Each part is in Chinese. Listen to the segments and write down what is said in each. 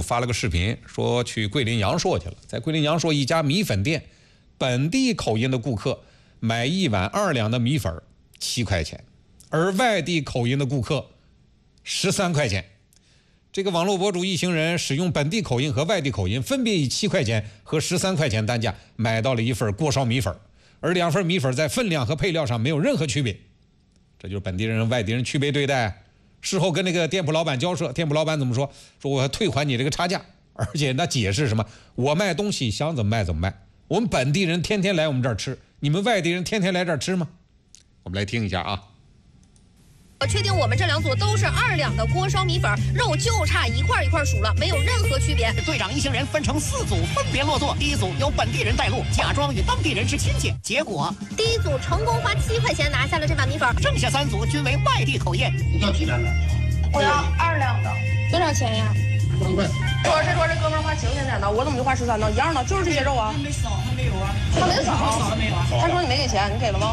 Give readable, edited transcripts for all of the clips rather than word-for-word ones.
发了个视频，说去桂林阳朔去了，在桂林阳朔一家米粉店，本地口音的顾客买1碗2两的米粉7块钱，而外地口音的顾客13块钱。这个网络博主一行人使用本地口音和外地口音，分别以7块钱和13块钱单价买到了一份锅烧米粉，而2份米粉在分量和配料上没有任何区别。这就是本地人和外地人区别对待。事后跟那个店铺老板交涉，店铺老板怎么说？说我退还你这个差价，而且他解释什么？我卖东西想怎么卖怎么卖。我们本地人天天来我们这儿吃，你们外地人天天来这儿吃吗？我们来听一下啊。 我确定我们这2组都是2两的锅烧米粉，肉就差一块一块数了，没有任何区别。 队长一行人分成4组，分别落座。第一组由本地人带路，假装与当地人是亲戚，结果第一组成功花7块钱拿下了这碗米粉， 剩下3组均为外地口音。 你要几两的？ 我要2两的，多少钱呀 ？3块。 说这哥们花7块钱买的，我怎么就花13呢？一样的，就是这些肉啊。 他没扫，他没有啊。 他没扫， 扫了没有啊？ 他说你没给钱，你给了吗？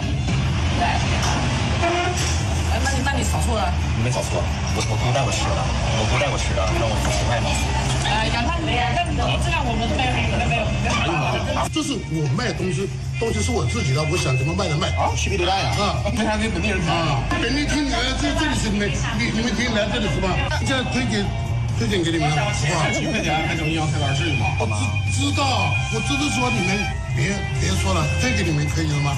那你扫错了。 你没扫错，我不带我吃的，我不带我吃的，让我付10块吗？ 哎呀，那你这样我们都没有。 这是我卖东西是我自己的，我想怎么卖的卖。 啊，区别对待呀！ 啊， 为啥给本地人看啊？ 本地听来这里是你们听来这里是吧？这样推荐给你们，是吧 ？7块钱还整营养菜单至于吗？ 知道，我只是说你们别说了，推给你们可以了吗？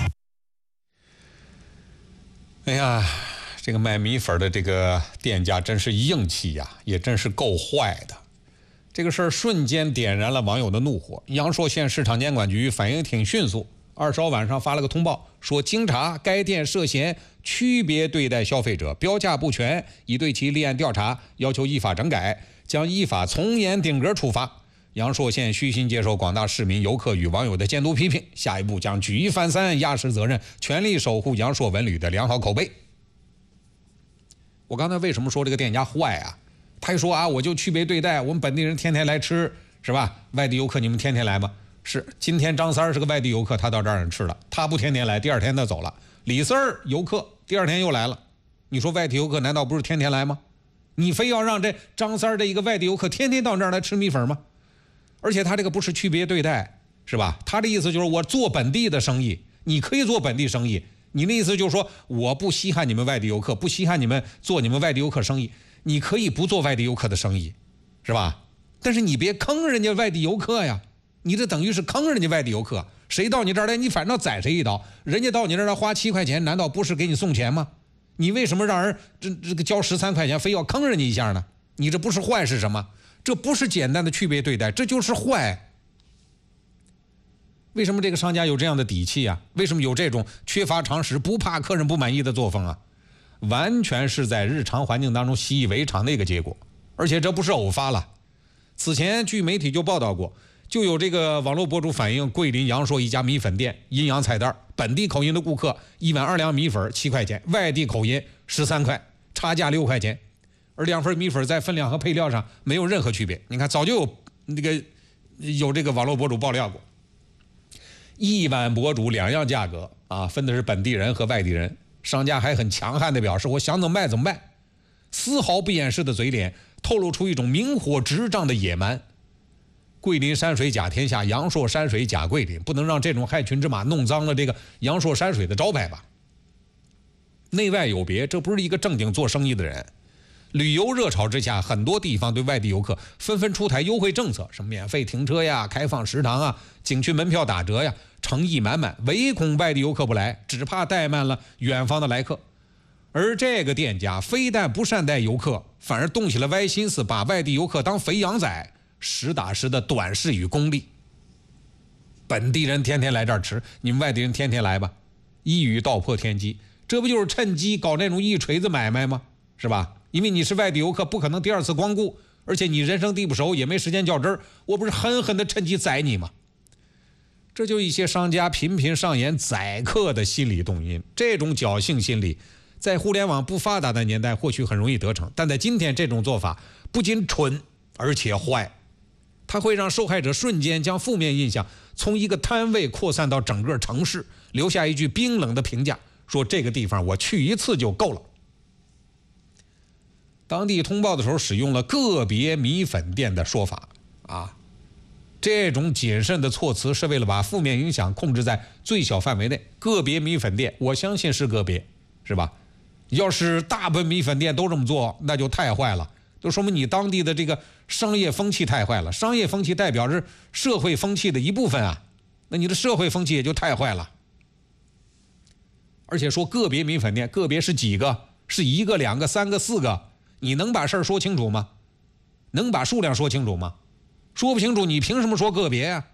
哎呀，这个卖米粉的这个店家真是硬气呀，也真是够坏的。这个事儿瞬间点燃了网友的怒火。阳朔县市场监管局反应挺迅速，20号晚上发了个通报，说经查该店涉嫌区别对待消费者，标价不全，已对其立案调查，要求依法整改，将依法从严顶格处罚。阳朔县虚心接受广大市民、游客与网友的监督批评，下一步将举一反三，压实责任，全力守护阳朔文旅的良好口碑。我刚才为什么说这个店家坏啊？他一说啊，我就区别对待，我们本地人天天来吃，是吧？外地游客你们天天来吗？是，今天张三是个外地游客，他到这儿吃了，他不天天来，第2天他走了。李四儿游客第2天又来了，你说外地游客难道不是天天来吗？你非要让这张三这一个外地游客天天到这儿来吃米粉吗？而且他这个不是区别对待，是吧？他的意思就是我做本地的生意，你可以做本地生意，你的意思就是说我不稀罕你们外地游客，不稀罕你们做你们外地游客生意，你可以不做外地游客的生意，是吧？但是你别坑人家外地游客呀，你这等于是坑人家外地游客。谁到你这儿来，你反正宰谁一刀。人家到你这儿来花7块钱，难道不是给你送钱吗？你为什么让人这个交13块钱，非要坑人家一下呢？你这不是坏是什么？这不是简单的区别对待，这就是坏。为什么这个商家有这样的底气啊？为什么有这种缺乏常识、不怕客人不满意的作风啊？完全是在日常环境当中习以为常的一个结果，而且这不是偶发了。此前据媒体就报道过，就有这个网络博主反映，桂林阳朔一家米粉店阴阳菜单，本地口音的顾客1碗2两米粉7块钱，外地口音13块，差价6块钱。而2份米粉在分量和配料上没有任何区别。你看，早就有这个网络博主爆料过，1碗博主2样价格啊，分的是本地人和外地人。商家还很强悍地表示，我想怎么卖怎么卖，丝毫不掩饰的嘴脸透露出一种明火执仗的野蛮。桂林山水甲天下，阳朔山水甲桂林，不能让这种害群之马弄脏了这个阳朔山水的招牌吧？内外有别，这不是一个正经做生意的人。旅游热潮之下，很多地方对外地游客纷纷出台优惠政策，什么免费停车呀、开放食堂啊、景区门票打折呀，诚意满满，唯恐外地游客不来，只怕怠慢了远方的来客。而这个店家非但不善待游客，反而动起了歪心思，把外地游客当肥羊宰，实打实的短视与功利。本地人天天来这儿吃，你们外地人天天来吧，一语道破天机，这不就是趁机搞那种一锤子买卖吗？是吧？因为你是外地游客，不可能第2次光顾，而且你人生地不熟，也没时间较真儿，我不是狠狠的趁机宰你吗？这就一些商家频频上演宰客的心理动因。这种侥幸心理在互联网不发达的年代或许很容易得逞，但在今天这种做法不仅蠢而且坏，它会让受害者瞬间将负面印象从一个摊位扩散到整个城市，留下一句冰冷的评价，说这个地方我去1次就够了。 当地通报的时候使用了个别米粉店的说法啊，这种谨慎的措辞是为了把负面影响控制在最小范围内。个别米粉店，我相信是个别，是吧？要是大部分米粉店都这么做，那就太坏了，就说明你当地的这个商业风气太坏了。商业风气代表是社会风气的一部分啊，那你的社会风气也就太坏了。而且说个别米粉店，个别是几个？是1个、2个、3个、4个？你能把事儿说清楚吗？能把数量说清楚吗？说不清楚，你凭什么说个别啊？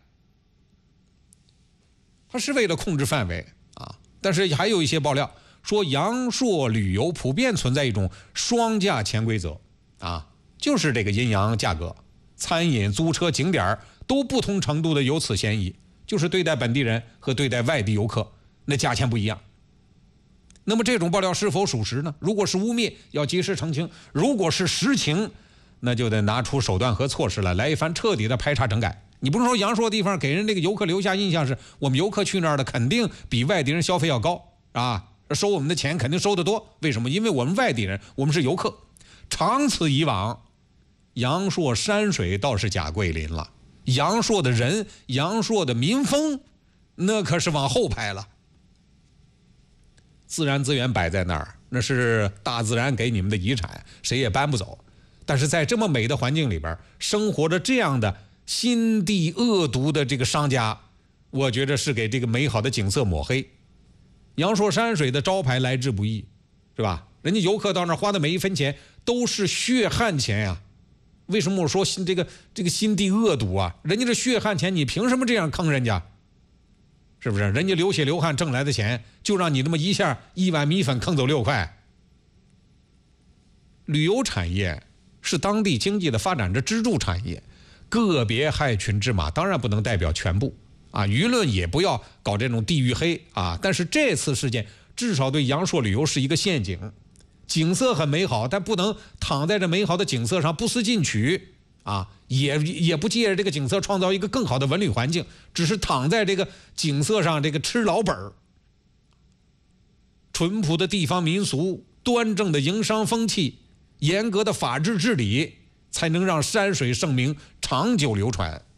它是为了控制范围啊。但是还有一些爆料说，阳朔旅游普遍存在一种双价潜规则啊，就是这个阴阳价格，餐饮、租车、景点都不同程度的有此嫌疑，就是对待本地人和对待外地游客那价钱不一样。那么这种爆料是否属实呢？如果是污蔑，要及时澄清；如果是实情，那就得拿出手段和措施来一番彻底的排查整改。你不能说阳朔地方给人这个游客留下印象是我们游客去那儿的肯定比外地人消费要高啊，收我们的钱肯定收得多。为什么？因为我们外地人，我们是游客。长此以往，阳朔山水倒是假桂林了，阳朔的人，阳朔的民风，那可是往后排了。自然资源摆在那儿，那是大自然给你们的遗产，谁也搬不走。但是在这么美的环境里边，生活着这样的心地恶毒的这个商家，我觉得是给这个美好的景色抹黑。阳朔山水的招牌来之不易，是吧？人家游客到那儿花的每一分钱都是血汗钱呀。为什么我说这个心地恶毒啊？人家这血汗钱，你凭什么这样坑人家？是不是？人家流血流汗挣来的钱，就让你那么一下1碗米粉坑走6块。旅游产业是当地经济的发展的支柱产业，个别害群之马当然不能代表全部啊，舆论也不要搞这种地域黑啊。但是这次事件至少对阳朔旅游是一个陷阱，景色很美好，但不能躺在这美好的景色上不思进取啊，也不借着这个景色创造一个更好的文旅环境，只是躺在这个景色上这个吃老本儿。淳朴的地方民俗，端正的营商风气，严格的法治治理，才能让山水盛名长久流传。